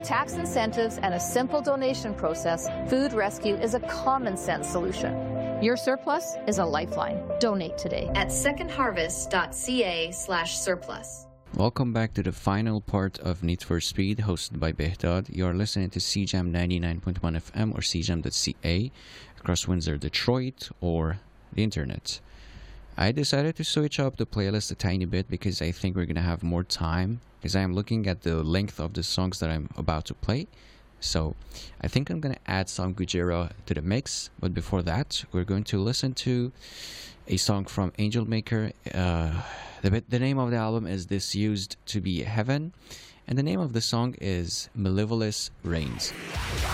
Tax incentives and a simple donation process, Food Rescue is a common sense solution. Your surplus is a lifeline. Donate today at secondharvest.ca/surplus. Welcome back to the final part of Need for Speed, hosted by Behdad. You're listening to CJAM 99.1 FM or cjam.ca across Windsor, Detroit, or the internet. I decided to switch up the playlist a tiny bit because I think we're going to have more time, because I am looking at the length of the songs that I'm about to play. So I think I'm going to add some Gujira to the mix. But before that, we're going to listen to a song from Angel Maker. The name of the album is This Used to Be Heaven, and the name of the song is Malevolous Reigns.